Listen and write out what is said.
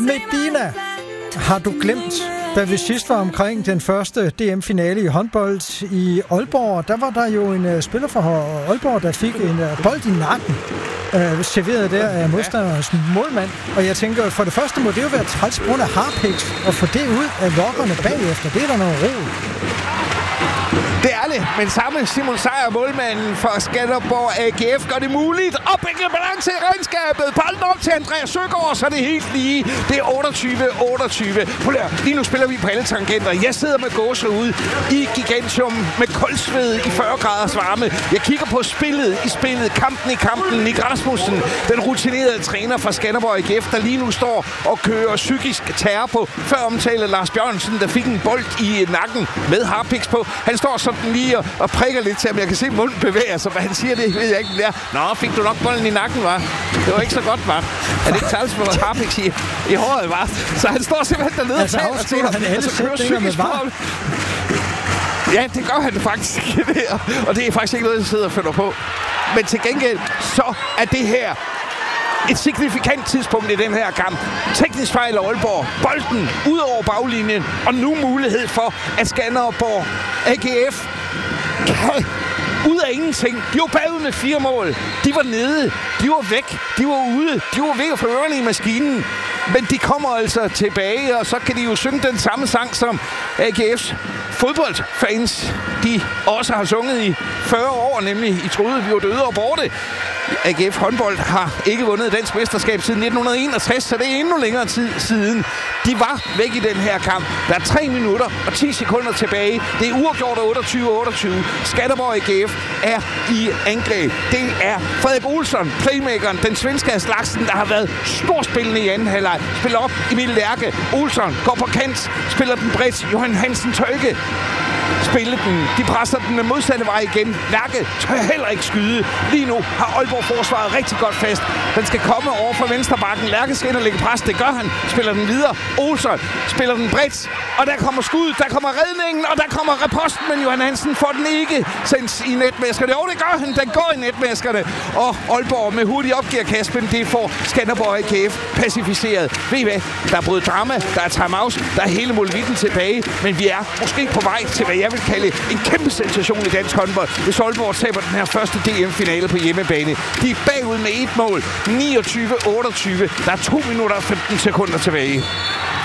Medina, har du glemt, da vi sidst var omkring den første DM-finale i håndbold i Aalborg, der var der jo en spiller fra Aalborg, der fik en bold i nakken, serveret der af modstanderens målmand. Og jeg tænker, for det første må det jo være træls på grund af harpiks, og få det ud af lokkerne bagefter. Det er der noget ro. Det er det, men samme Simon Sejer, målmanden for Skanderborg AGF, gør det muligt. Opbygge balance i regnskabet. Bolden op til Andreas Søgaard, så er det helt lige. Det er 28-28. Lige nu spiller vi på alle tangenter. Jeg sidder med gåsehud i Gigantium med koldsved i 40 graders varme. Jeg kigger på spillet i spillet, kampen i kampen. Nick Rasmussen, den rutinerede træner fra Skanderborg AGF, der lige nu står og kører psykisk terror på. Før omtalte Lars Bjørnsen, der fik en bold i nakken med harpiks på. Han står sådan lige og prikker lidt til ham. Jeg kan se munden bevæger sig, hvad han siger, det ved jeg ikke. Nå, fik du nok bolden i nakken, var? Det var ikke så godt, var? Er det ikke tals for harpiks i håret, var? Så han står simpelthen dernede og taler til ham. Altså kører psykisk på ham. Ja, det gør han faktisk. Og det er faktisk ikke noget, jeg sidder og følger på. Men til gengæld, så er det her et signifikant tidspunkt i den her kamp. Teknisk fejl af Aalborg. Bolden ud over baglinjen. Og nu mulighed for, at Skanderborg AGF kan ud af ingenting. De var bagud med 4 mål. De var nede. De var væk. De var ude. De var væk fra ørerne i maskinen. Men de kommer altså tilbage, og så kan de jo synge den samme sang, som AGF's fodboldfans, de også har sunget i 40 år, nemlig I troede, vi var døde og borte. AGF håndbold har ikke vundet dansk mesterskab siden 1961, så det er endnu længere tid siden. De var væk i den her kamp. Der er 3 minutter og 10 sekunder tilbage. Det er uafgjort 28-28. Skanderborg AGF er i angreb. Det er Frederik Olsson, playmakeren, den svenske af slagsen, der har været storspillende i anden halvleg. Spiller op Emil Lærke. Olsson går på kant, spiller den bredt. Johan Hansen Tøjke spiller den. De presser den med modsatte vej igen. Lærke tør heller ikke skyde. Lige nu har Aalborg forsvaret rigtig godt fast. Den skal komme over fra venstrebakken. Lærke skal ind og lægge pres. Det gør han. Spiller den videre. Olsson spiller den bredt. Og der kommer skud. Der kommer redningen. Og der kommer reposten. Men Johan Hansen får den ikke sendt i netmaskerne. Jo, det gør han. Den går i netmaskerne. Og Aalborg med hurtigt opgiver Kaspen. Det får Skanderborg AGF pacificeret. Ved I hvad? Der er både drama. Der er timeout. Der er hele muligheden tilbage. Men vi er måske på vej til, hvad jeg vil kalde en kæmpe sensation i dansk håndbold, hvis Aalborg taber den her første DM-finale på hjemmebane. De er bagud med 1 mål. 29-28. Der er 2 minutter og 15 sekunder tilbage.